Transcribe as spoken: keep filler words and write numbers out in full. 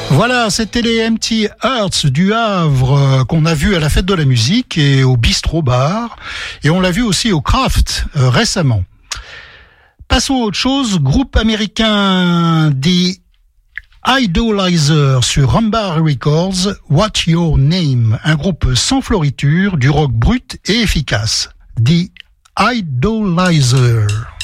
Voilà, c'était les Empty Hearts du Havre euh, qu'on a vu à la Fête de la Musique et au Bistro Bar, et on l'a vu aussi au Kraft euh, récemment. Passons à autre chose, groupe américain des Idolizer sur Rumbar Records, What's Your Name, un groupe sans floriture, du rock brut et efficace. The Idolizer.